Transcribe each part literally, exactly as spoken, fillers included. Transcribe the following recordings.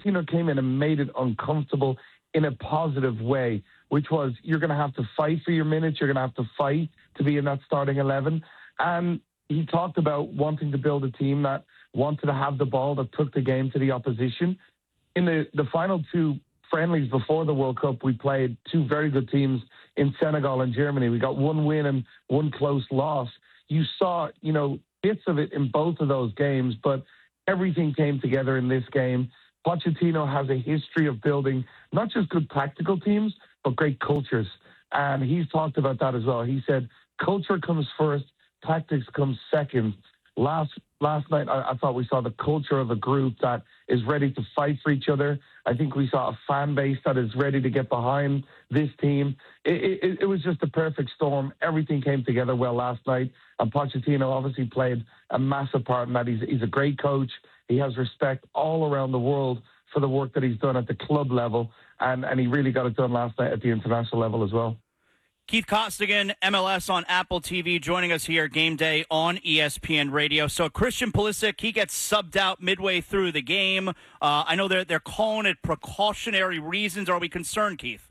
Pochettino came in and made it uncomfortable in a positive way, which was you're going to have to fight for your minutes. You're going to have to fight to be in that starting eleven. And he talked about wanting to build a team that wanted to have the ball, that took the game to the opposition. In the, the final two friendlies before the World Cup, we played two very good teams in Senegal and Germany. We got one win and one close loss. You saw, you know, bits of it in both of those games, but everything came together in this game. Pochettino has a history of building not just good tactical teams, but great cultures. And he's talked about that as well. He said, culture comes first, tactics comes second. Last last night, I, I thought we saw the culture of a group that is ready to fight for each other. I think we saw a fan base that is ready to get behind this team. It, it, it was just a perfect storm. Everything came together well last night. And Pochettino obviously played a massive part in that. He's, he's a great coach. He has respect all around the world for the work that he's done at the club level. And, and he really got it done last night at the international level as well. Keith Costigan, M L S on Apple T V, joining us here game day on E S P N Radio. So Christian Pulisic, he gets subbed out midway through the game. Uh, I know they're they're calling it precautionary reasons. Are we concerned, Keith?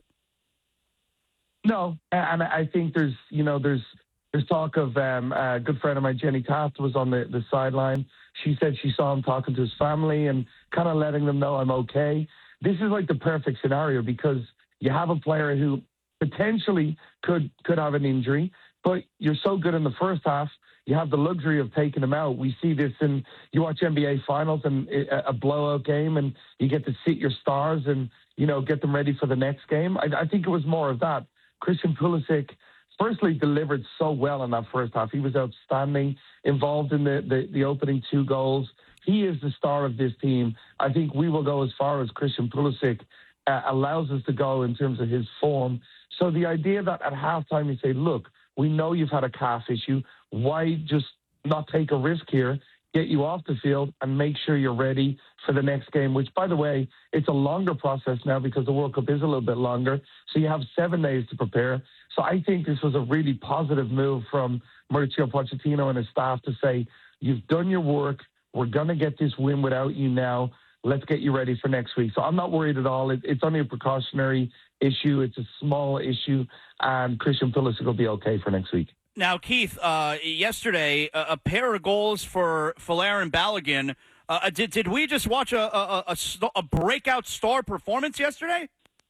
No, and I think there's you know there's there's talk of um, a good friend of mine, Jenny Taft, was on the, the sideline. She said she saw him talking to his family and kind of letting them know I'm okay. This is like the perfect scenario because you have a player who potentially could could have an injury, but you're so good in the first half, you have the luxury of taking him out. We see this in, you watch N B A finals and a blowout game and you get to sit your stars and, you know, get them ready for the next game. I, I think it was more of that. Christian Pulisic firstly delivered so well in that first half. He was outstanding, involved in the, the, the opening two goals. He is the star of this team. I think we will go as far as Christian Pulisic uh, allows us to go in terms of his form. So the idea that at halftime you say, look, we know you've had a calf issue. Why just not take a risk here, get you off the field and make sure you're ready for the next game, which, by the way, it's a longer process now because the World Cup is a little bit longer. So you have seven days to prepare. So I think this was a really positive move from Mauricio Pochettino and his staff to say, you've done your work. We're going to get this win without you now. Let's get you ready for next week. So I'm not worried at all. It, it's only a precautionary issue. It's a small issue, and Christian Pulisic will be okay for next week. Now, Keith, uh, yesterday, a, a pair of goals for Folarin Balogun. Uh, did did we just watch a a, a a breakout star performance yesterday?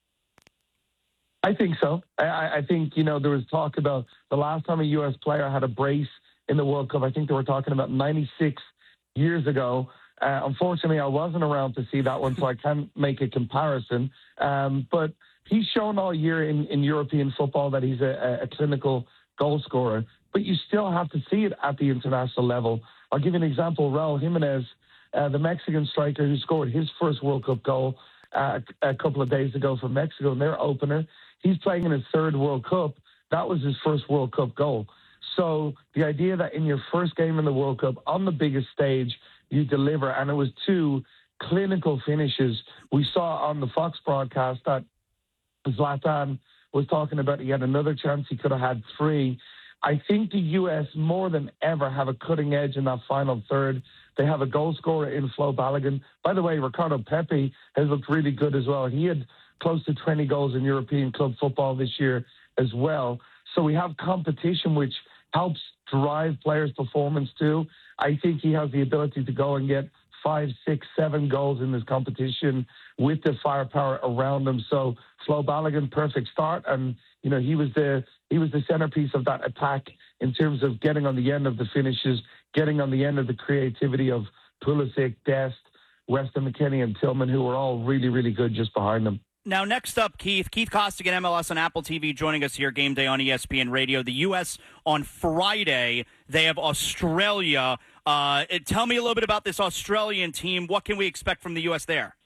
I think so. I, I think, you know, there was talk about the last time a U S player had a brace in the World Cup. I think they were talking about ninety-six years ago. Uh, unfortunately, I wasn't around to see that one, so I can't make a comparison. Um, but he's shown all year in, in European football that he's a, a clinical goal scorer, but you still have to see it at the international level. I'll give you an example. Raul Jimenez, uh, the Mexican striker who scored his first World Cup goal uh, a couple of days ago for Mexico in their opener, he's playing in his third World Cup. That was his first World Cup goal. So the idea that in your first game in the World Cup, on the biggest stage, you deliver, and it was two clinical finishes. We saw on the Fox broadcast that Zlatan was talking about he had another chance. He could have had three. I think the U S more than ever have a cutting edge in that final third. They have a goal scorer in Flo Balogun. By the way, Ricardo Pepi has looked really good as well. He had close to twenty goals in European club football this year as well. So we have competition which helps drive players' performance too. I think he has the ability to go and get five, six, seven goals in this competition with the firepower around him. So Flo Balogun, perfect start, and you know he was the he was the centerpiece of that attack in terms of getting on the end of the finishes, getting on the end of the creativity of Pulisic, Dest, Weston McKennie, and Tillman, who were all really, really good just behind them. Now, next up, Keith. Keith Costigan, M L S on Apple T V, joining us here game day on E S P N Radio. The U S on Friday, they have Australia. Uh, tell me a little bit about this Australian team. What can we expect from the U S there?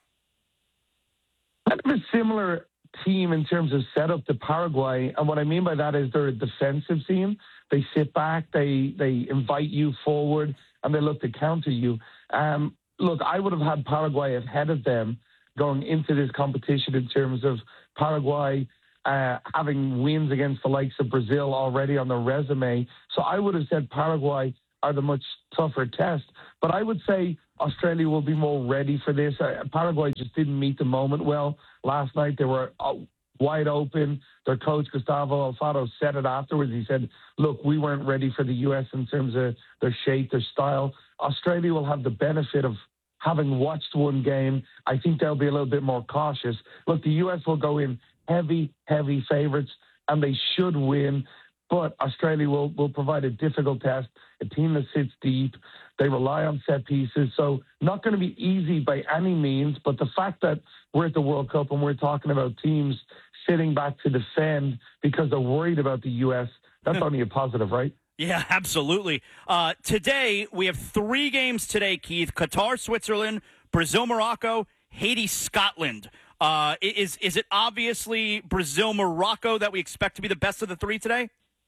Kind of a similar team in terms of setup to Paraguay. And what I mean by that is they're a defensive team. They sit back, they, they invite you forward, and they look to counter you. Um, look, I would have had Paraguay ahead of them going into this competition in terms of Paraguay uh, having wins against the likes of Brazil already on their resume. So I would have said Paraguay are the much tougher test. But I would say Australia will be more ready for this. Uh, Paraguay just didn't meet the moment well last night. They were uh, wide open. Their coach, Gustavo Alfaro, said it afterwards. He said, look, we weren't ready for the U S in terms of their shape, their style. Australia will have the benefit of having watched one game. I think they'll be a little bit more cautious. Look, the U S will go in heavy, heavy favorites, and they should win. But Australia will, will provide a difficult test, a team that sits deep. They rely on set pieces. So not going to be easy by any means. But the fact that we're at the World Cup and we're talking about teams sitting back to defend because they're worried about the U S, that's only a positive, right? Yeah, absolutely. Uh, today, we have three games today, Keith. Qatar, Switzerland, Brazil, Morocco, Haiti, Scotland. Uh, is, is it obviously Brazil, Morocco that we expect to be the best of the three today?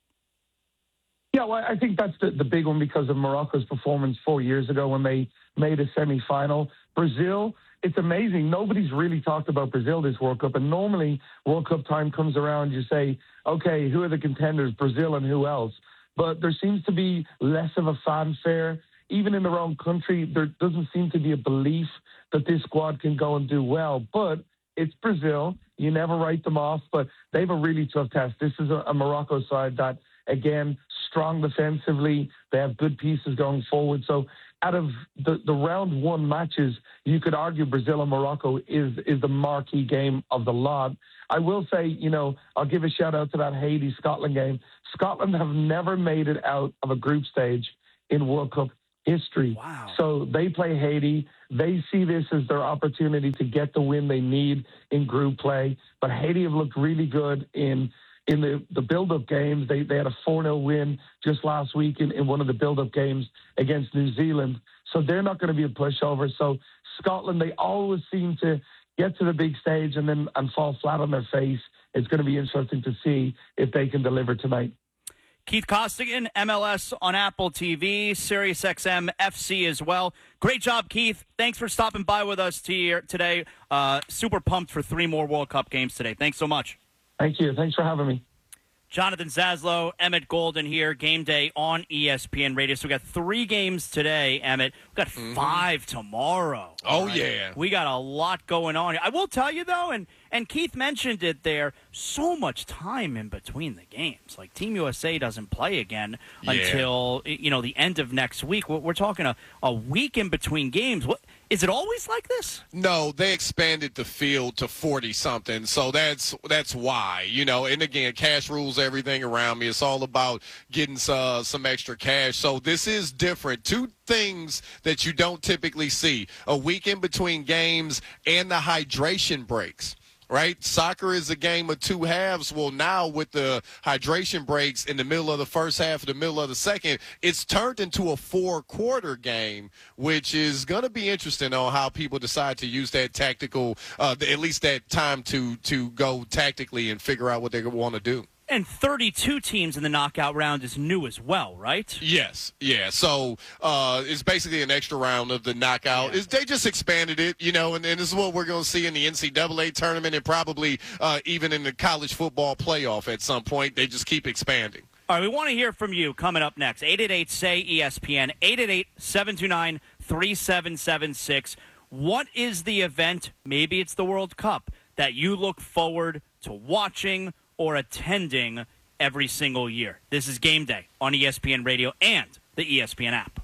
Yeah, well, I think that's the, the big one because of Morocco's performance four years ago when they made a semi-final. Brazil, it's amazing. Nobody's really talked about Brazil this World Cup. And normally, World Cup time comes around, you say, okay, who are the contenders, Brazil and who else? But there seems to be less of a fanfare. Even in their own country, there doesn't seem to be a belief that this squad can go and do well. But it's Brazil. You never write them off. But they have a really tough test. This is a, a Morocco side that, again, strong defensively. They have good pieces going forward. So out of the, the round one matches, you could argue Brazil and Morocco is, is the marquee game of the lot. I will say, you know, I'll give a shout out to that Haiti-Scotland game. Scotland have never made it out of a group stage in World Cup history. Wow. So they play Haiti. They see this as their opportunity to get the win they need in group play. But Haiti have looked really good in in the, the build-up games. They they had a four nil win just last week in, in one of the build-up games against New Zealand. So they're not going to be a pushover. So Scotland, they always seem to get to the big stage and then and fall flat on their face. It's going to be interesting to see if they can deliver tonight. Keith Costigan, M L S on Apple T V, SiriusXM F C as well. Great job, Keith. Thanks for stopping by with us today. Uh, super pumped for three more World Cup games today. Thanks so much. Thank you. Thanks for having me. Jonathan Zaslow, Emmett Golden here, game day on E S P N Radio. So we got three games today, Emmett. We got mm-hmm. five tomorrow. Oh, right? yeah. We got a lot going on. I will tell you, though, and, and Keith mentioned it there, so much time in between the games. Like, Team U S A doesn't play again yeah. until, you know, the end of next week. We're, we're talking a, a week in between games. What is it always like this? No, they expanded the field to forty-something, so that's that's why. You know, and again, cash rules everything around me. It's all about getting uh, some extra cash. So this is different. Two things that you don't typically see. A week in between games and the hydration breaks. Right? Soccer is a game of two halves. Well, now with the hydration breaks in the middle of the first half, the middle of the second, it's turned into a four-quarter game, which is going to be interesting on how people decide to use that tactical, uh, at least that time to to go tactically and figure out what they want to do. And thirty-two teams in the knockout round is new as well, right? Yes, yeah. So uh, it's basically an extra round of the knockout. Yeah. It's, they just expanded it, you know, and, and this is what we're going to see in the N C double A tournament and probably uh, even in the college football playoff at some point. They just keep expanding. All right, we want to hear from you coming up next. eight eight eight, S A Y, E S P N, eight eight eight, seven two nine, three seven seven six. What is the event, maybe it's the World Cup, that you look forward to watching or attending every single year? This is Game Day on E S P N Radio and the E S P N app.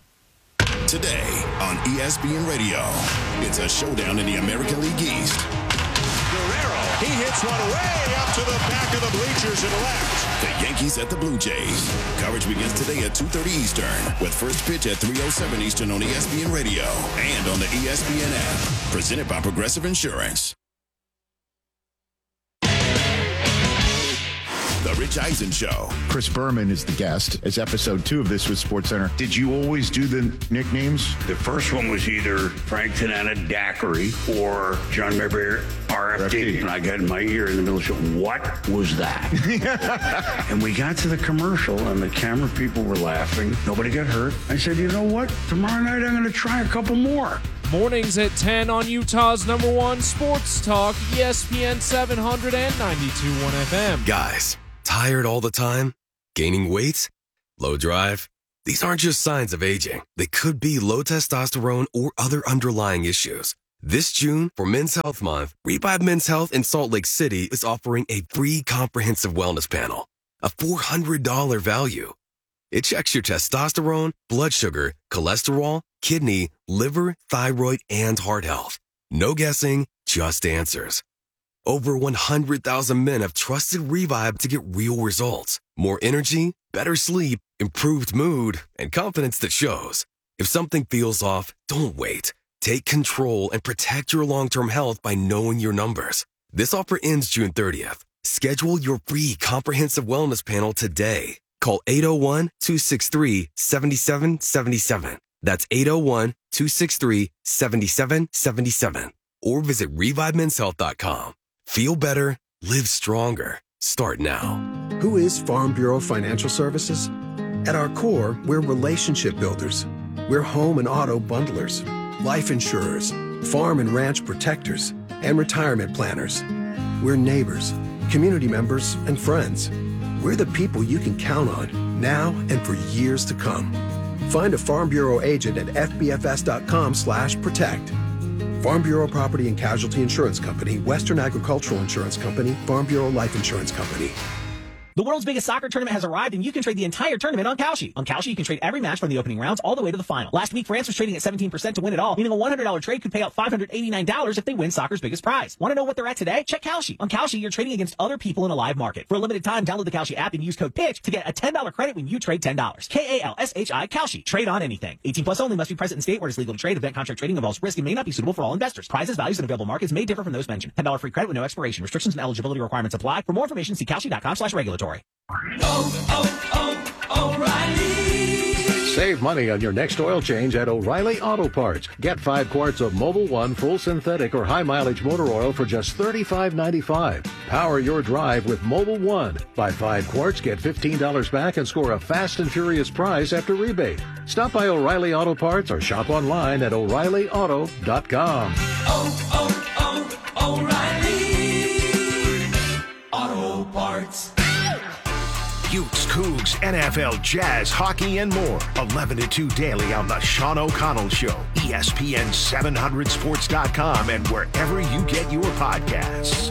Today on E S P N Radio, it's a showdown in the American League East. Guerrero, he hits one way up to the back of the bleachers and left. The Yankees at the Blue Jays. Coverage begins today at two thirty Eastern with first pitch at three oh seven Eastern on E S P N Radio and on the E S P N app. Presented by Progressive Insurance. The Rich Eisen Show. Chris Berman is the guest. It's episode two of This Was SportsCenter. Did you always do the nicknames? The first one was either Frank Tanana Daiquiri or John Mayberry R F D. And I got in my ear in the middle of the show, what was that? And we got to the commercial and the camera people were laughing. Nobody got hurt. I said, you know what? Tomorrow night I'm going to try a couple more. Mornings at ten on Utah's number one sports talk, E S P N seven hundred and ninety-two point one F M. Guys, tired all the time? Gaining weight? Low drive? These aren't just signs of aging. They could be low testosterone or other underlying issues. This June, for Men's Health Month, Revive Men's Health in Salt Lake City is offering a free comprehensive wellness panel, a four hundred dollars value. It checks your testosterone, blood sugar, cholesterol, kidney, liver, thyroid, and heart health. No guessing, just answers. Over one hundred thousand men have trusted Revive to get real results. More energy, better sleep, improved mood, and confidence that shows. If something feels off, don't wait. Take control and protect your long-term health by knowing your numbers. This offer ends June thirtieth. Schedule your free comprehensive wellness panel today. Call eight oh one, two six three, seven seven seven seven. That's eight oh one, two six three, seven seven seven seven. Or visit revive mens health dot com. Feel better, live stronger. Start now. Who is Farm Bureau Financial Services? At our core, we're relationship builders. We're home and auto bundlers, life insurers, farm and ranch protectors, and retirement planners. We're neighbors, community members, and friends. We're the people you can count on now and for years to come. Find a Farm Bureau agent at f b f s dot com slash protect. Farm Bureau Property and Casualty Insurance Company, Western Agricultural Insurance Company, Farm Bureau Life Insurance Company. The world's biggest soccer tournament has arrived, and you can trade the entire tournament on Kalshi. On Kalshi, you can trade every match from the opening rounds all the way to the final. Last week, France was trading at seventeen percent to win it all, meaning a one hundred dollars trade could pay out five hundred eighty-nine dollars if they win soccer's biggest prize. Want to know what they're at today? Check Kalshi. On Kalshi, you're trading against other people in a live market. For a limited time, download the Kalshi app and use code PITCH to get a ten dollars credit when you trade ten dollars. K A L S H I, Kalshi. Trade on anything. eighteen plus only, must be present in state where it's legal to trade. Event contract trading involves risk and may not be suitable for all investors. Prizes, values, and available markets may differ from those mentioned. ten dollars free credit with no expiration. Restrictions and eligibility requirements apply. For more information, see kalshi dot com slash regulatory. Oh, oh, oh, O'Reilly. Save money on your next oil change at O'Reilly Auto Parts. Get five quarts of Mobil one full synthetic or high mileage motor oil for just thirty-five ninety-five. Power your drive with Mobil one. Buy five quarts, get fifteen dollars back, and score a fast and furious prize after rebate. Stop by O'Reilly Auto Parts or shop online at o'reilly auto dot com. Oh, oh, oh, O'Reilly Auto Parts. Utes, Cougs, N F L, Jazz, hockey, and more. eleven to two daily on The Sean O'Connell Show. E S P N seven hundred sports dot com and wherever you get your podcasts.